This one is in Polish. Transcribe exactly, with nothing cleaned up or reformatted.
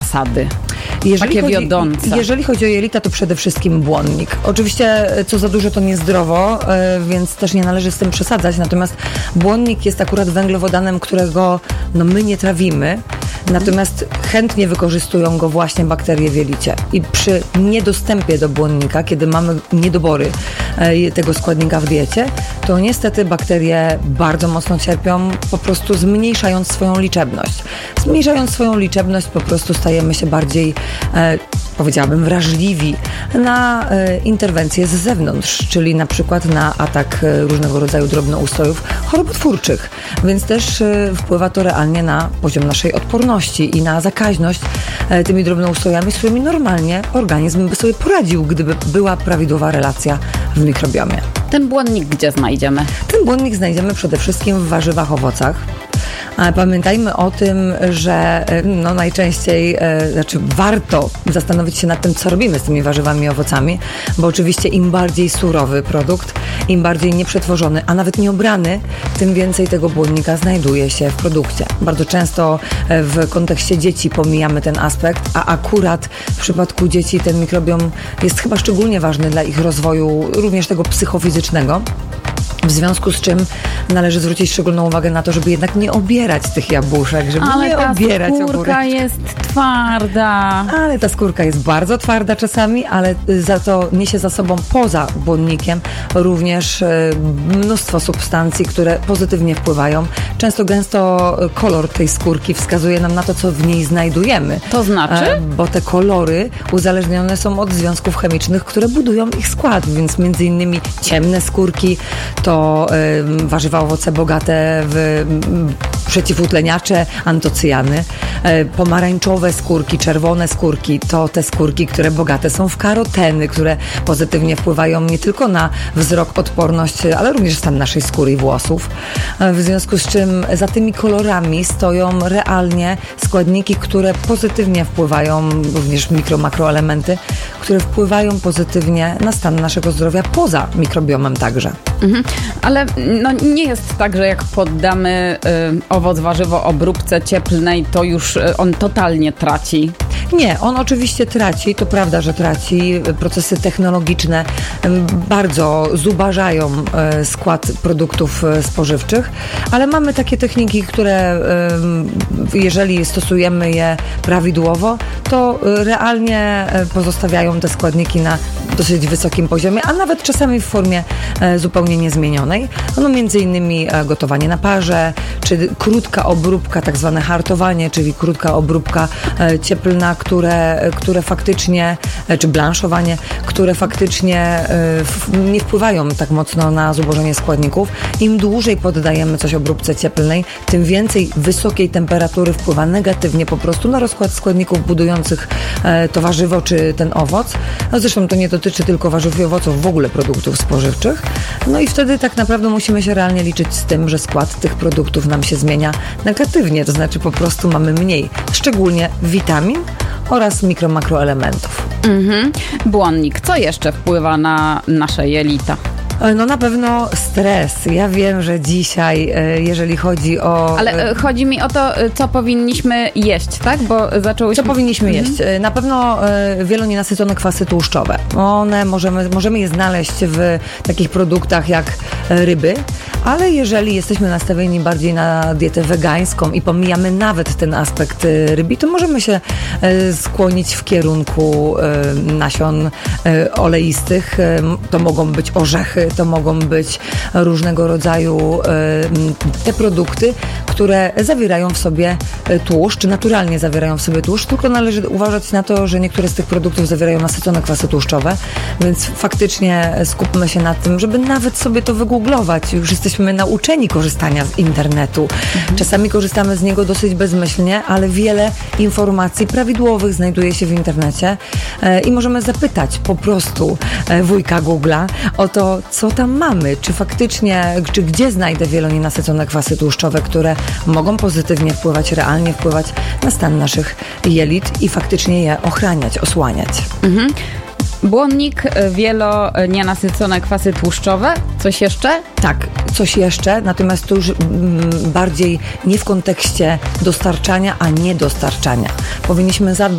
zasady? Jeżeli Takie chodzi, wiodące. Jeżeli chodzi o jelita, to przede wszystkim błonnik. Oczywiście co za dużo to niezdrowo, więc też nie należy z tym przesadzać. Natomiast błonnik jest akurat węglowodanem, którego no, my nie trawimy. Natomiast chętnie wykorzystują go właśnie bakterie w jelicie. I przy niedostępie do błonnika, kiedy mamy niedobory tego składnika w diecie, to niestety bakterie bardzo mocno cierpią, po prostu zmniejszając swoją liczebność. Zmniejszając swoją liczebność po prostu stajemy się bardziej, e, powiedziałabym, wrażliwi na e, interwencje z zewnątrz, czyli na przykład na atak e, różnego rodzaju drobnoustrojów chorobotwórczych. Więc też e, wpływa to realnie na poziom naszej odporności i na zakaźność e, tymi drobnoustrojami, z którymi normalnie organizm by sobie poradził, gdyby była prawidłowa relacja w mikrobiomie. Ten błonnik gdzie znajdziemy? Ten błonnik znajdziemy przede wszystkim w warzywach, owocach. Pamiętajmy o tym, że no najczęściej, e, znaczy warto zastanowić się nad tym, co robimy z tymi warzywami i owocami, bo oczywiście im bardziej surowy produkt, im bardziej nieprzetworzony, a nawet nieobrany, tym więcej tego błonnika znajduje się w produkcie. Bardzo często w kontekście dzieci pomijamy ten aspekt, a akurat w przypadku dzieci ten mikrobiom jest chyba szczególnie ważny dla ich rozwoju, również tego psychofizycznego. W związku z czym należy zwrócić szczególną uwagę na to, żeby jednak nie obierać tych jabłuszek, żeby Ale nie ta obierać skórka ogórek. jest twarda. Ale ta skórka jest bardzo twarda czasami, ale za to niesie za sobą poza błonnikiem również mnóstwo substancji, które pozytywnie wpływają. Często gęsto kolor tej skórki wskazuje nam na to, co w niej znajdujemy. To znaczy? Bo te kolory uzależnione są od związków chemicznych, które budują ich skład, więc między innymi ciemne skórki to y, warzywa, owoce bogate w y, przeciwutleniacze, antocyjany. Y, pomarańczowe skórki, czerwone skórki to te skórki, które bogate są w karoteny, które pozytywnie wpływają nie tylko na wzrok, odporność, ale również stan naszej skóry i włosów. Y, w związku z czym za tymi kolorami stoją realnie składniki, które pozytywnie wpływają, również mikro, makroelementy, które wpływają pozytywnie na stan naszego zdrowia poza mikrobiomem także. Mhm. Ale no, nie jest tak, że jak poddamy y, owoc, warzywo obróbce cieplnej, to już y, on totalnie traci. Nie, on oczywiście traci, to prawda, że traci. Procesy technologiczne bardzo zubażają skład produktów spożywczych, ale mamy takie techniki, które jeżeli stosujemy je prawidłowo, to realnie pozostawiają te składniki na dosyć wysokim poziomie, a nawet czasami w formie zupełnie niezmienionej. No między innymi gotowanie na parze, czy krótka obróbka, tak zwane hartowanie, czyli krótka obróbka cieplna, które, które faktycznie, czy blanszowanie, które faktycznie nie wpływają tak mocno na zubożenie składników. Im dłużej poddajemy coś obróbce cieplnej, tym więcej wysokiej temperatury wpływa negatywnie po prostu na rozkład składników budujących to warzywo czy ten owoc. No zresztą to nie dotyczy tylko warzyw i owoców, w ogóle produktów spożywczych. No i wtedy tak naprawdę musimy się realnie liczyć z tym, że skład tych produktów nam się zmienia negatywnie, to znaczy po prostu mamy mniej, szczególnie witamin oraz mikro, makroelementów. Mhm. Błonnik. Co jeszcze wpływa na nasze jelita? No na pewno stres. Ja wiem, że dzisiaj, jeżeli chodzi o... Ale chodzi mi o to, co powinniśmy jeść, tak? Bo zaczęłyśmy... Co powinniśmy mhm. jeść? Na pewno wielonienasycone kwasy tłuszczowe. One możemy, możemy je znaleźć w takich produktach jak ryby, ale jeżeli jesteśmy nastawieni bardziej na dietę wegańską i pomijamy nawet ten aspekt rybi, to możemy się skłonić w kierunku nasion oleistych. To mogą być orzechy, to mogą być różnego rodzaju te produkty, które zawierają w sobie tłuszcz, naturalnie zawierają w sobie tłuszcz, tylko należy uważać na to, że niektóre z tych produktów zawierają nasycone kwasy tłuszczowe, więc faktycznie skupmy się na tym, żeby nawet sobie to wygooglować. Już jesteśmy nauczeni korzystania z internetu. Mhm. Czasami korzystamy z niego dosyć bezmyślnie, ale wiele informacji prawidłowych znajduje się w internecie i możemy zapytać po prostu wujka Google'a o to, co tam mamy, czy faktycznie, czy gdzie znajdę wielonienasycone kwasy tłuszczowe, które mogą pozytywnie wpływać, realnie wpływać na stan naszych jelit i faktycznie je ochraniać, osłaniać. Mhm. Błonnik, wielonienasycone kwasy tłuszczowe. Coś jeszcze? Tak, coś jeszcze, natomiast to już mm, bardziej nie w kontekście dostarczania, a nie dostarczania. Powinniśmy zadbać